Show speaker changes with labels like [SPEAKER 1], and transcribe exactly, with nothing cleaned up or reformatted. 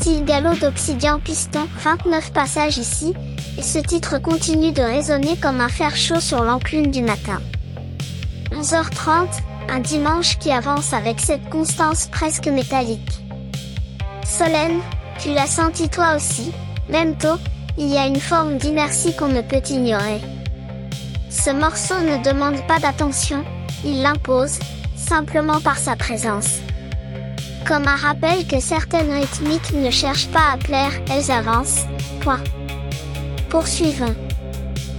[SPEAKER 1] Style galop d'Obsidian Piston, vingt-neuf passages ici, et ce titre continue de résonner comme un fer chaud sur l'enclume du matin. onze heures trente, un dimanche qui avance avec cette constance presque métallique. Solène, tu l'as senti toi aussi, même tôt, il y a une forme d'inertie qu'on ne peut ignorer. Ce morceau ne demande pas d'attention, il l'impose, simplement par sa présence. Comme un rappel que certaines rythmiques ne cherchent pas à plaire, elles avancent. Point. Poursuivons.